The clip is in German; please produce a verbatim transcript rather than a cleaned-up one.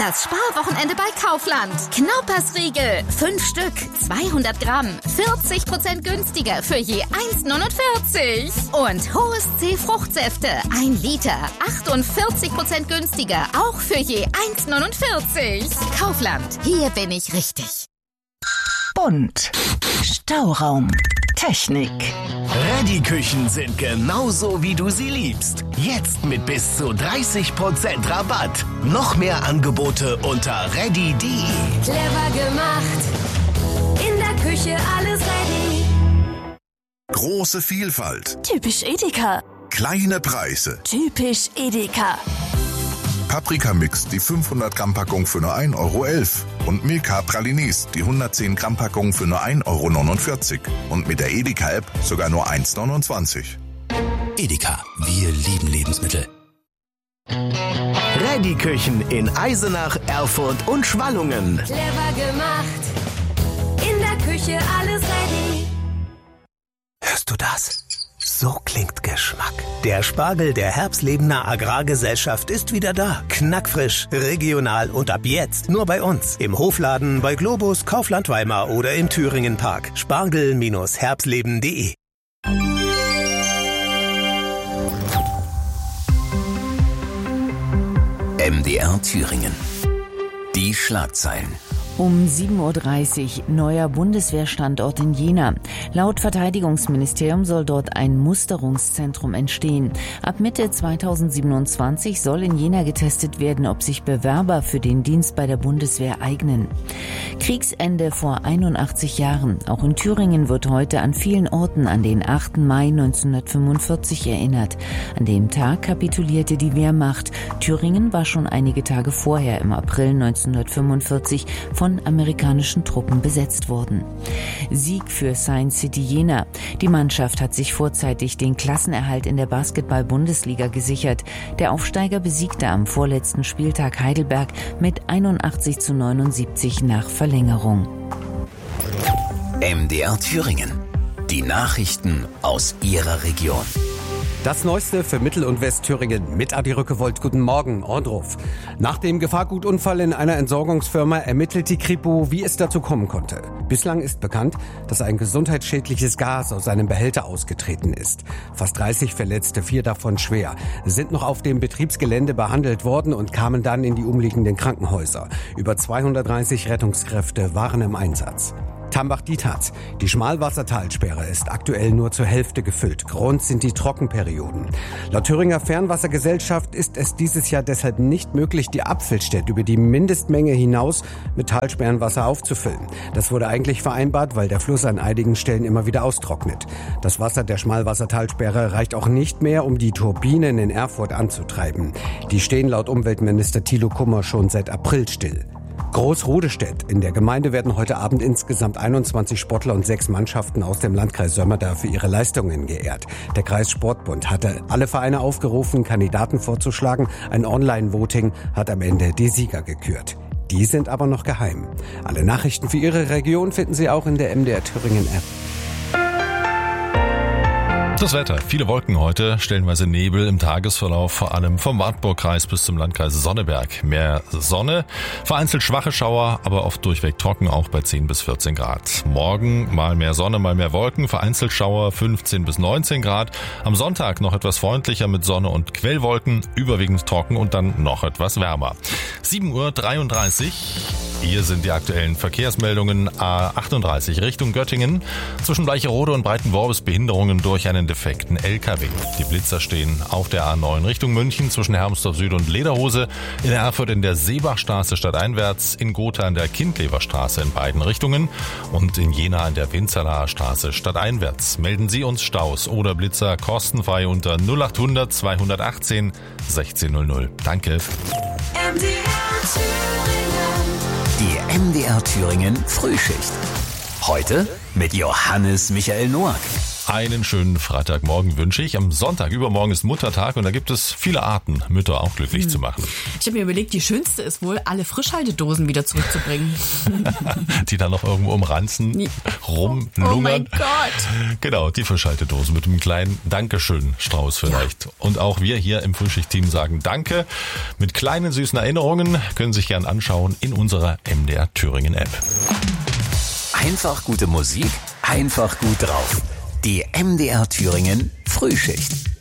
Das Sparwochenende bei Kaufland. Knaupersriegel, fünf Stück, zweihundert Gramm, vierzig Prozent günstiger für je eins neunundvierzig. Und Hohes C Fruchtsäfte, ein Liter, achtundvierzig Prozent günstiger, auch für je eins neunundvierzig. Kaufland, hier bin ich richtig. Bunt. Stauraum. Technik. Reddy-Küchen sind genauso, wie du sie liebst. Jetzt mit bis zu dreißig Prozent Rabatt. Noch mehr Angebote unter reddy punkt de. Clever gemacht. In der Küche alles ready. Große Vielfalt. Typisch Edeka. Kleine Preise. Typisch Edeka. Paprikamix, die fünfhundert Gramm Packung für nur ein Euro elf. Und Milka Pralines, die hundertzehn Gramm Packung für nur ein Euro neunundvierzig. Und mit der Edeka-App sogar nur eins neunundzwanzig. Edeka, wir lieben Lebensmittel. Reddy-Küchen in Eisenach, Erfurt und Schwallungen. Clever gemacht. In der Küche alles ready. Hörst du das? So klingt Geschmack. Der Spargel der Herbstlebener Agrargesellschaft ist wieder da. Knackfrisch, regional und ab jetzt nur bei uns. Im Hofladen, bei Globus, Kaufland Weimar oder im Thüringen Park. Spargel Herbstleben punkt de. M D R Thüringen. Die Schlagzeilen. Um sieben Uhr dreißig, neuer Bundeswehrstandort in Jena. Laut Verteidigungsministerium soll dort ein Musterungszentrum entstehen. Ab Mitte zweitausendsiebenundzwanzig soll in Jena getestet werden, ob sich Bewerber für den Dienst bei der Bundeswehr eignen. Kriegsende vor einundachtzig Jahren. Auch in Thüringen wird heute an vielen Orten an den achten Mai neunzehnhundertfünfundvierzig erinnert. An dem Tag kapitulierte die Wehrmacht. Thüringen war schon einige Tage vorher, im April neunzehnhundertfünfundvierzig, von amerikanischen Truppen besetzt worden. Sieg für Science City Jena. Die Mannschaft hat sich vorzeitig den Klassenerhalt in der Basketball-Bundesliga gesichert. Der Aufsteiger besiegte am vorletzten Spieltag Heidelberg mit einundachtzig zu neunundsiebzig nach Verlängerung. M D R Thüringen. Die Nachrichten aus Ihrer Region. Das Neueste für Mittel- und Westthüringen mit Adi Rückewold. Guten Morgen, Orndruf. Nach dem Gefahrgutunfall in einer Entsorgungsfirma ermittelt die Kripo, wie es dazu kommen konnte. Bislang ist bekannt, dass ein gesundheitsschädliches Gas aus einem Behälter ausgetreten ist. Fast dreißig Verletzte, vier davon schwer, sind noch auf dem Betriebsgelände behandelt worden und kamen dann in die umliegenden Krankenhäuser. Über zweihundertdreißig Rettungskräfte waren im Einsatz. Tambach-Dietharz. Die Schmalwassertalsperre ist aktuell nur zur Hälfte gefüllt. Grund sind die Trockenperioden. Laut Thüringer Fernwassergesellschaft ist es dieses Jahr deshalb nicht möglich, die Apfelstädt über die Mindestmenge hinaus mit Talsperrenwasser aufzufüllen. Das wurde eigentlich vereinbart, weil der Fluss an einigen Stellen immer wieder austrocknet. Das Wasser der Schmalwassertalsperre reicht auch nicht mehr, um die Turbinen in Erfurt anzutreiben. Die stehen laut Umweltminister Thilo Kummer schon seit April still. Großrudestedt. In der Gemeinde werden heute Abend insgesamt einundzwanzig Sportler und sechs Mannschaften aus dem Landkreis Sömmerda für ihre Leistungen geehrt. Der Kreissportbund hatte alle Vereine aufgerufen, Kandidaten vorzuschlagen. Ein Online-Voting hat am Ende die Sieger gekürt. Die sind aber noch geheim. Alle Nachrichten für Ihre Region finden Sie auch in der M D R Thüringen App. Das Wetter. Viele Wolken heute, stellenweise Nebel im Tagesverlauf, vor allem vom Wartburgkreis bis zum Landkreis Sonneberg. Mehr Sonne, vereinzelt schwache Schauer, aber oft durchweg trocken, auch bei zehn bis vierzehn Grad. Morgen mal mehr Sonne, mal mehr Wolken, vereinzelt Schauer fünfzehn bis neunzehn Grad. Am Sonntag noch etwas freundlicher mit Sonne und Quellwolken, überwiegend trocken und dann noch etwas wärmer. sieben Uhr dreiunddreißig. Hier sind die aktuellen Verkehrsmeldungen. A achtunddreißig Richtung Göttingen. Zwischen Bleicherode und Breitenworbis Behinderungen durch einen defekten L K W. Die Blitzer stehen auf der A neun Richtung München zwischen Hermsdorf Süd und Lederhose. In Erfurt in der Seebachstraße stadteinwärts. In Gotha an der Kindleverstraße in beiden Richtungen. Und in Jena an der Winzerlaher Straße stadteinwärts. Melden Sie uns Staus oder Blitzer kostenfrei unter null achthundert zweihundertachtzehn sechzehn null null. Danke. M D R Thüringen. Die M D R Thüringen Frühschicht. Heute mit Johannes Michael Noack. Einen schönen Freitagmorgen wünsche ich. Am Sonntag, übermorgen ist Muttertag und da gibt es viele Arten, Mütter auch glücklich hm. zu machen. Ich habe mir überlegt, die schönste ist wohl, alle Frischhaltedosen wieder zurückzubringen. Die dann noch irgendwo im Ranzen rumlungern. Oh mein Gott. Genau, die Frischhaltedosen mit einem kleinen Dankeschön-Strauß vielleicht. Ja. Und auch wir hier im Frühschicht-Team sagen Danke. Mit kleinen süßen Erinnerungen können Sie sich gern anschauen in unserer M D R Thüringen App. Einfach gute Musik, einfach gut drauf. Die M D R Thüringen Frühschicht.